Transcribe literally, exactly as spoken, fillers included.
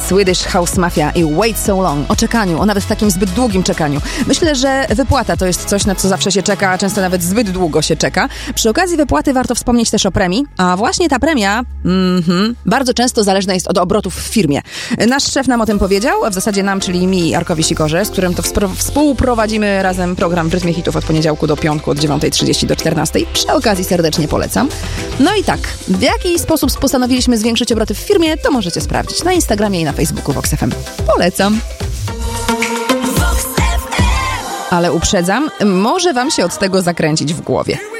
Swedish House Mafia i Wait So Long. O czekaniu, o nawet takim zbyt długim czekaniu. Myślę, że wypłata to jest coś, na co zawsze się czeka, a często nawet zbyt długo się czeka. Przy okazji wypłaty warto wspomnieć też o premii, a właśnie ta premia mm-hmm, bardzo często zależna jest od obrotów w firmie. Nasz szef nam o tym powiedział, a w zasadzie nam, czyli mi, Arkowi Sikorze, z którym to wspro- współprowadzimy razem program w Rytmie Hitów od poniedziałku do piątku od dziewiątej trzydzieści do czternastej. Przy okazji serdecznie polecam. No i tak, w jaki sposób postanowiliśmy zwiększyć obroty w firmie, to możecie sprawdzić na Instagramie i na Facebooku Vox F M. Polecam. Ale uprzedzam, może wam się od tego zakręcić w głowie.